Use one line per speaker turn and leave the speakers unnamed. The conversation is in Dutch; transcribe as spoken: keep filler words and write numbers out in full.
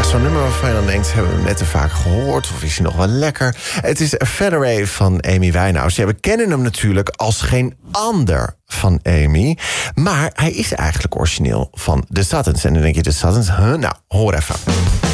Zo'n nummer waarvan je dan denkt, hebben we hem net te vaak gehoord? Of is hij nog wel lekker? Het is Feather Ray van Amy Winehouse. Ja, we kennen hem natuurlijk als geen ander van Amy. Maar hij is eigenlijk origineel van The Suttons. En dan denk je, The Suttons? Huh? Nou, hoor even.